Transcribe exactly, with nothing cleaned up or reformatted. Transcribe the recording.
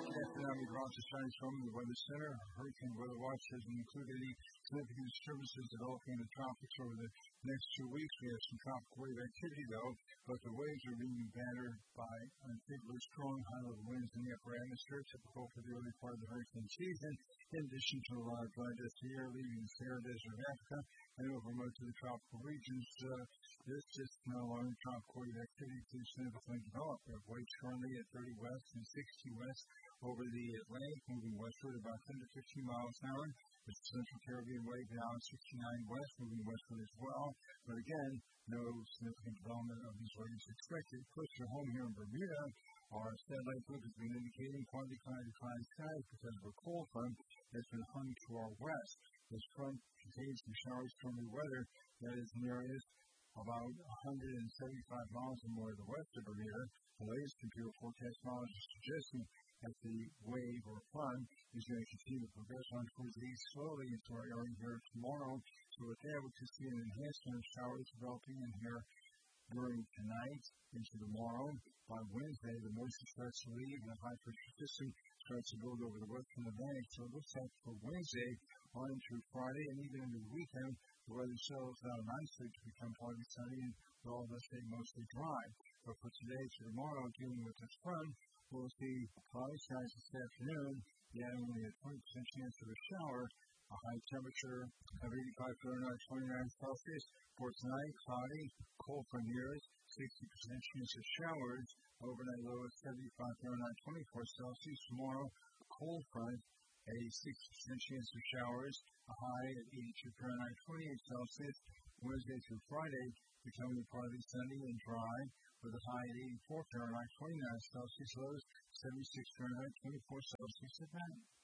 Good afternoon, I'm Roger Stein from the Weather Center. Hurricane weather watch doesn't include any significant disturbances developing in the tropics over the next two weeks. We have some tropical wave activity, though, but the waves are being battered by unfavorably strong high-level winds in the upper atmosphere, typical for the early part of the hurricane season, in addition to a lot of dry dust air leaving the Sahara Desert of Africa and over most of the tropical regions. Uh, this is now allowing tropical wave activity to significantly develop. We have waves currently at thirty west and sixty west over the Atlantic, moving westward about ten to fifteen miles an hour. The Central Caribbean wave now at sixty-nine west, moving westward as well. But again, no significant development of these waves expected. Close to home here in Bermuda, our satellite look has been indicating partly cloudy to cloudy skies because of a cold front that's been hung to our west. This front contains some showers from the weather that is in areas about one hundred seventy-five miles or more to the west of Bermuda. The latest computer forecast models are suggesting that the wave or front is going to continue to progress on towards the east slowly into our area here tomorrow. So with that, we can see an enhancement of showers developing in here during tonight into tomorrow. By Wednesday, the moisture starts to leave and the high pressure system starts to build over the western Atlantic. So it looks like for Wednesday on through Friday and even into the weekend, the weather settles down nicely to become partly sunny and all of us stay mostly dry. But for today to tomorrow, dealing with this front, we'll see cloudy skies this afternoon, yet only a twenty percent chance of a shower. A high temperature of eighty-five Fahrenheit, twenty-nine Celsius. For tonight, cloudy, cold front years, sixty percent chance of showers. Overnight low of seventy-five Fahrenheit, twenty-four Celsius. Tomorrow, cold front, a sixty percent chance of showers. A high at eighty-two Fahrenheit, twenty-eight Celsius. Wednesday through Friday, becoming partly sunny and dry, with a high at eighty-four Fahrenheit, twenty-nine Celsius. Lows seventy-six Fahrenheit, twenty-four Celsius at night.